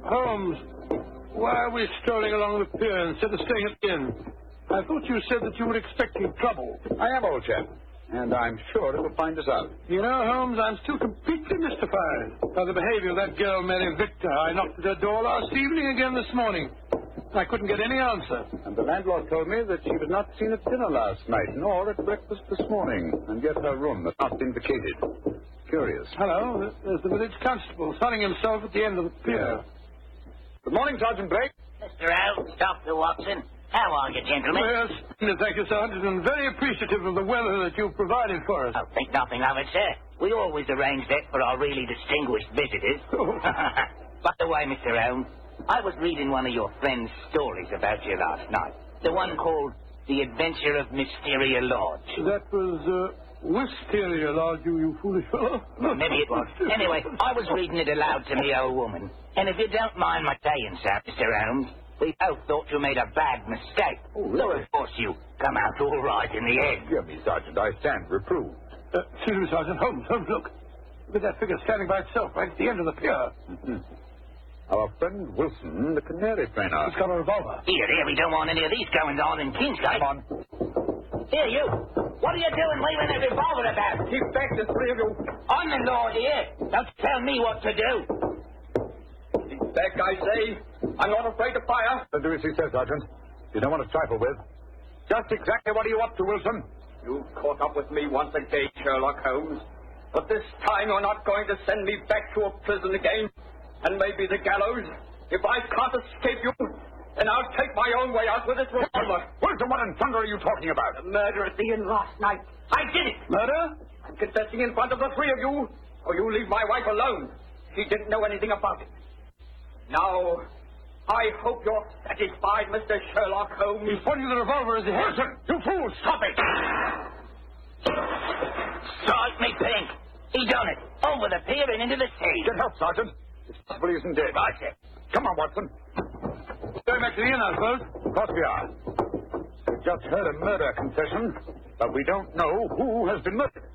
Holmes, why are we strolling along the pier instead of staying at the inn? I thought you said that you were expecting trouble. I am, old chap, and I'm sure it will find us out. You know, Holmes, I'm still completely mystified by the behavior of that girl, Mary Victor. I knocked at her door last evening, again this morning. I couldn't get any answer. And the landlord told me that she was not seen at dinner last night, nor at breakfast this morning, and yet her room has not been vacated. Curious. Hello, there's the village constable sunning himself at the end of the pier. Good morning, Sergeant Blake. Mr. Holmes, Dr. Watson. How are you, gentlemen? Yes, thank you, Sergeant, and very appreciative of the weather that you've provided for us. Oh, think nothing of it, sir. We always arrange that for our really distinguished visitors. By the way, Mr. Holmes, I was reading one of your friend's stories about you last night. The one called The Adventure of Mysteria Lodge. That was, Wisteria Lodge, you foolish fellow. Well, maybe it was. Anyway, I was reading it aloud to me old woman. And if you don't mind my saying, sir, Mr. Holmes, we both thought you made a bad mistake. Oh, really? So, of course, you come out all right in the end. Dear me, Sergeant, I stand reproved. Excuse me, Sergeant. Holmes, look. Look at that figure standing by itself right at the end of the pier. Our friend Wilson, the canary trainer. He's got a revolver. Here, we don't want any of these goings on in Kingsgate. Come on. Here, you. What are you doing leaving that revolver about? Keep back, the three of you. I'm the lord here. Don't tell me what to do. Keep back, I say. I'm not afraid to fire. Do as he says, Sergeant. You don't want to trifle with. Just exactly what are you up to, Wilson? You've caught up with me once again, Sherlock Holmes. But this time you're not going to send me back to a prison again. And maybe the gallows. If I can't escape you, then I'll take my own way out with this revolver. Wilson, what in thunder are you talking about? The murder at the inn last night. I did it. Murder? I'm confessing in front of the three of you, or you leave my wife alone. She didn't know anything about it. Now, I hope you're satisfied, Mr. Sherlock Holmes. He's pointing the revolver as he has. Wilson, you fool, stop it! Strike me pink. He done it. Over the pier and into the sea. Get help, Sergeant. It's possible he isn't dead. Right, sir. Come on, Watson. Going back to the inn, I suppose. Of course we are. We've just heard a murder confession, but we don't know who has been murdered.